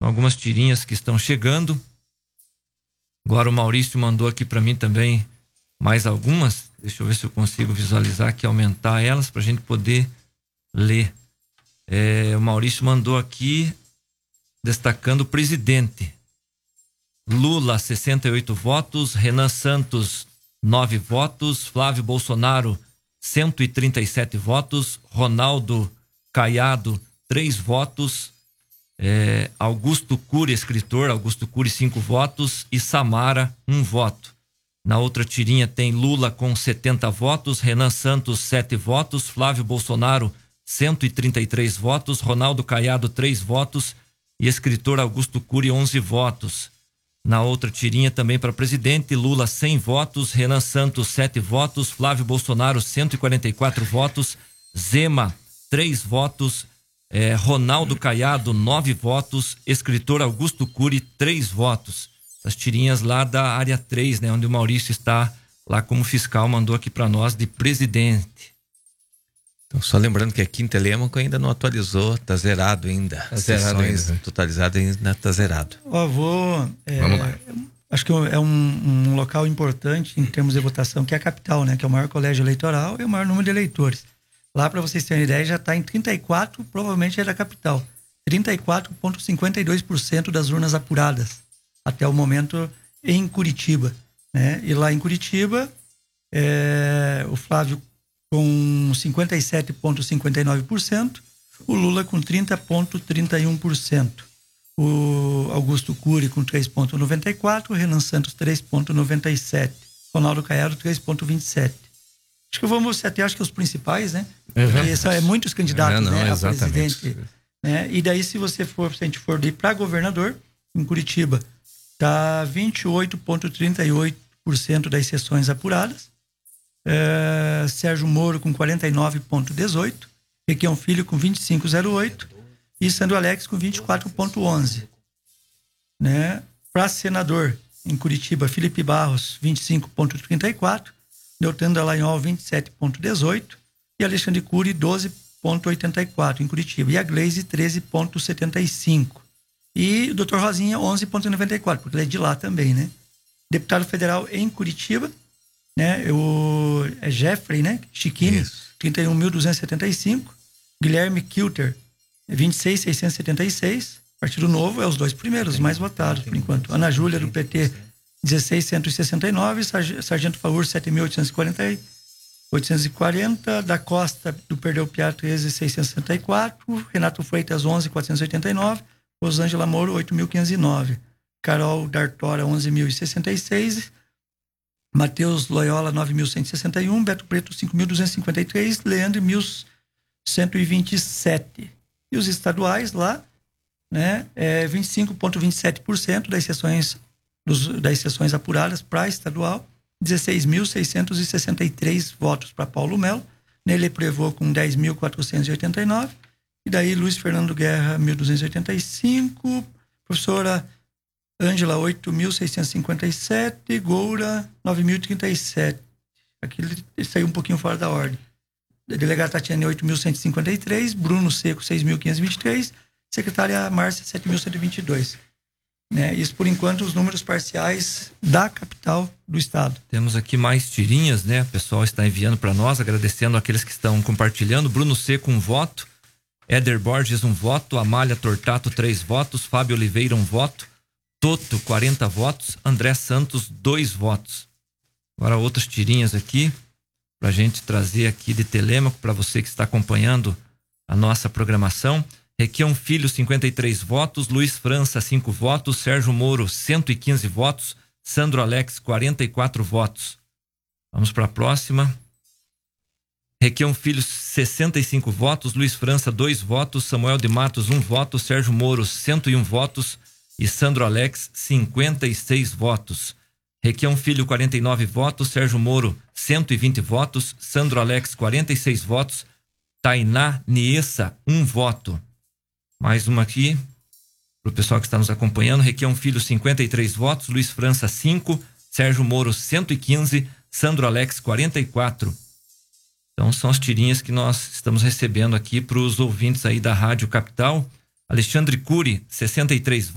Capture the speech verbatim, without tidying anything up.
algumas tirinhas que estão chegando. Agora o Maurício mandou aqui para mim também mais algumas. Deixa eu ver se eu consigo visualizar aqui, aumentar elas para a gente poder ler. É, o Maurício mandou aqui destacando o presidente. Lula, sessenta e oito votos. Renan Santos, nove votos. Flávio Bolsonaro, cento e trinta e sete votos. Ronaldo Caiado, três votos. É, Augusto Cury, escritor, Augusto Cury, cinco votos. E Samara, um voto. Na outra tirinha tem Lula com setenta votos. Renan Santos, sete votos. Flávio Bolsonaro, cento e trinta e três votos. Ronaldo Caiado, três votos. E escritor Augusto Cury, onze votos. Na outra tirinha também para presidente, Lula cem votos, Renan Santos sete votos, Flávio Bolsonaro cento e quarenta e quatro votos, Zema três votos, eh, Ronaldo Caiado nove votos, escritor Augusto Cury três votos. As tirinhas lá da área três, né, onde o Maurício está lá como fiscal, mandou aqui para nós de presidente. Então, só lembrando que aqui em Telêmaco ainda não atualizou, tá zerado ainda. Tá zerado ainda. Totalizado ainda tá zerado. Ó, vou... É, Vamos lá. Acho que é um, um local importante em termos de votação, que é a capital, né? Que é o maior colégio eleitoral e o maior número de eleitores. Lá, para vocês terem ideia, já está em trinta e quatro, provavelmente é da capital. trinta e quatro vírgula cinquenta e dois por cento das urnas apuradas, até o momento, em Curitiba, né? E lá em Curitiba, é, o Flávio com cinquenta e sete vírgula cinquenta e nove por cento, o Lula com trinta vírgula trinta e um por cento, o Augusto Cury com três vírgula noventa e quatro por cento, o Renan Santos três vírgula noventa e sete por cento, Ronaldo Caiado três vírgula vinte e sete por cento. Acho que vamos até, acho que os principais, né? Porque são é, muitos candidatos, é, não, né, a exatamente. presidente. Né? E daí, se você for, se a gente for ir para governador, em Curitiba, tá vinte e oito vírgula trinta e oito por cento das sessões apuradas. É, Sérgio Moro com quarenta e nove vírgula dezoito por cento, Requião Filho com vinte e cinco vírgula zero oito por cento e Sandro Alex com vinte e quatro vírgula onze por cento. Né? Para senador, em Curitiba, Felipe Barros, vinte e cinco vírgula trinta e quatro por cento, Deltan Dallagnol, vinte e sete vírgula dezoito por cento e Alexandre Cury, doze vírgula oitenta e quatro por cento em Curitiba. E a Gleisi, treze vírgula setenta e cinco por cento. E o doutor Rosinha, onze vírgula noventa e quatro por cento, porque ele é de lá também, né? Deputado federal em Curitiba, né? O é Jeffrey, né? Chiquini, trinta e um mil duzentos e setenta e cinco. Guilherme Kilter, vinte e seis mil seiscentos e setenta e seis. Partido Novo é os dois primeiros, os mais votados, por enquanto. Ana Júlia, do P T, dezesseis mil cento e sessenta e nove. Sargento Faur, sete mil oitocentos e quarenta. Da Costa, do Perdeu Piá, treze mil seiscentos e sessenta e quatro. Renato Freitas, onze mil quatrocentos e oitenta e nove. Rosângela Moro, oito mil quinhentos e nove. Carol D'Artora, onze mil e sessenta e seis. Matheus Loyola, nove mil cento e sessenta e um, Beto Preto, cinco mil duzentos e cinquenta e três, Leandro, mil cento e vinte e sete. E os estaduais lá, né, é vinte e cinco vírgula vinte e sete por cento das sessões, dos, das sessões apuradas para estadual, dezesseis mil seiscentos e sessenta e três votos para Paulo Melo, Nele Prevô com dez mil quatrocentos e oitenta e nove, e daí Luiz Fernando Guerra, mil duzentos e oitenta e cinco, professora Ângela, oito mil seiscentos e cinquenta e sete, Goura, nove mil e trinta e sete. Aqui ele saiu um pouquinho fora da ordem. Delegada Tatiane, oito mil cento e cinquenta e três, Bruno Seco, seis mil quinhentos e vinte e três, secretária Márcia, sete mil cento e vinte e dois. Né? Isso, por enquanto, os números parciais da capital do estado. Temos aqui mais tirinhas, né? O pessoal está enviando para nós, agradecendo aqueles que estão compartilhando. Bruno Seco, um voto. Éder Borges, um voto. Amália Tortato, três votos. Fábio Oliveira, um voto. Toto, quarenta votos. André Santos, dois votos. Agora outras tirinhas aqui, para a gente trazer aqui de Telêmaco, para você que está acompanhando a nossa programação. Requião Filho, cinquenta e três votos. Luiz França, cinco votos. Sérgio Moro, cento e quinze votos. Sandro Alex, quarenta e quatro votos. Vamos para a próxima. Requião Filho, sessenta e cinco votos. Luiz França, dois votos. Samuel de Matos, um voto. Sérgio Moro, cento e um votos. E Sandro Alex, cinquenta e seis votos. Requião Filho, quarenta e nove votos. Sérgio Moro, cento e vinte votos. Sandro Alex, quarenta e seis votos. Tainá Niessa, um voto. Mais uma aqui, para o pessoal que está nos acompanhando. Requião Filho, cinquenta e três votos. Luiz França, cinco. Sérgio Moro, cento e quinze. Sandro Alex, quarenta e quatro. Então, são as tirinhas que nós estamos recebendo aqui para os ouvintes aí da Rádio Capital. Alexandre Cury, sessenta e três